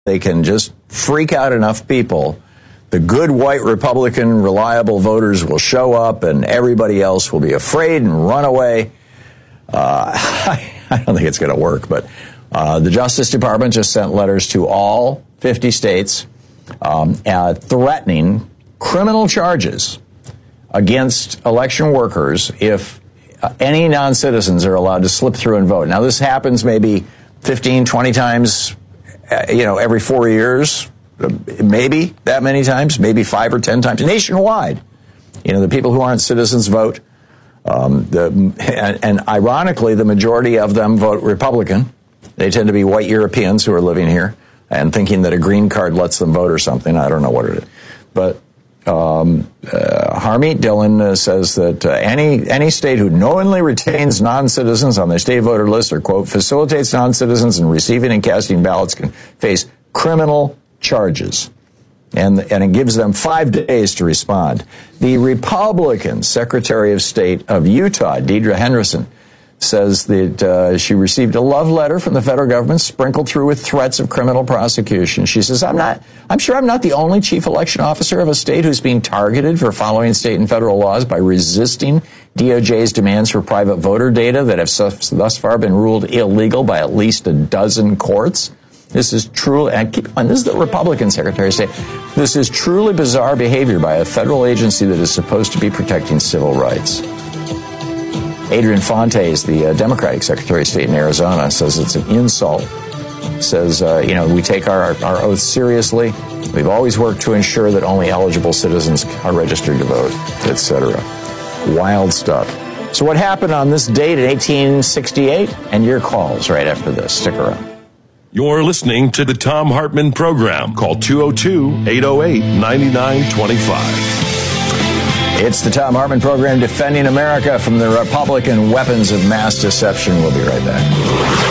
they can just freak out enough people, the good white Republican reliable voters will show up and everybody else will be afraid and run away. I don't think it's going to work, but the Justice Department just sent letters to all 50 states threatening criminal charges against election workers if any non-citizens are allowed to slip through and vote. Now, this happens maybe 15, 20 times, every 4 years, maybe that many times, maybe 5 or 10 times nationwide. The people who aren't citizens vote. And ironically, the majority of them vote Republican. They tend to be white Europeans who are living here and thinking that a green card lets them vote or something. I don't know what it is. But Harmeet Dillon says that any state who knowingly retains non-citizens on their state voter list or, quote, facilitates non-citizens in receiving and casting ballots can face criminal charges. And it gives them 5 days to respond. The Republican Secretary of State of Utah, Deidre Henderson, says that she received a love letter from the federal government sprinkled through with threats of criminal prosecution. She says, I'm sure I'm not the only chief election officer of a state who's being targeted for following state and federal laws by resisting DOJ's demands for private voter data that have thus far been ruled illegal by at least a dozen courts. This is truly, and this is the Republican Secretary of State, this is truly bizarre behavior by a federal agency that is supposed to be protecting civil rights. Adrian Fontes, the Democratic Secretary of State in Arizona, says it's an insult. Says, we take our oath seriously. We've always worked to ensure that only eligible citizens are registered to vote, etc. Wild stuff. So what happened on this date in 1868? And your calls right after this. Stick around. You're listening to the Thom Hartmann Program. Call 202-808-9925. It's the Thom Hartmann Program, defending America from the Republican weapons of mass deception. We'll be right back.